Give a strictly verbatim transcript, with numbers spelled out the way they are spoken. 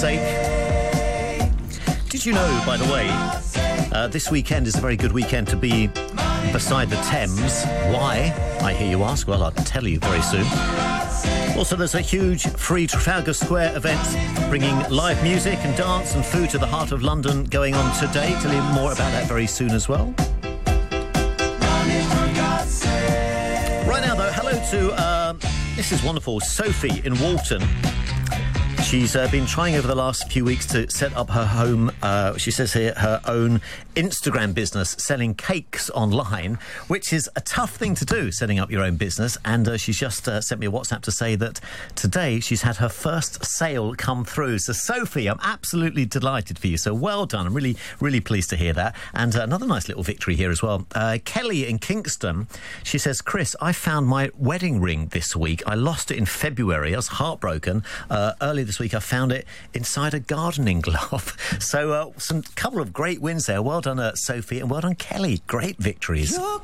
sake. Did you know, by the way, uh, this weekend is a very good weekend to be beside the Thames? Why, I hear you ask? Well, I'll tell you very soon. Also, there's a huge free Trafalgar Square event bringing live music and dance and food to the heart of London going on today. Tell you more about that very soon as well. Right now, though, hello to, uh, this is wonderful, Sophie in Walton. She's uh, been trying over the last few weeks to set up her home, uh, she says here, her own Instagram business, selling cakes online, which is a tough thing to do, setting up your own business. And uh, she's just uh, sent me a WhatsApp to say that today she's had her first sale come through. So, Sophie, I'm absolutely delighted for you. So, well done. I'm really, really pleased to hear that. And uh, another nice little victory here as well. Uh, Kelly in Kingston, she says, Chris, I found my wedding ring this week. I lost it in February. I was heartbroken. Uh, early this week, I found it inside a gardening glove. So, uh, some couple of great wins there. Well done, uh, Sophie, and well done, Kelly. Great victories.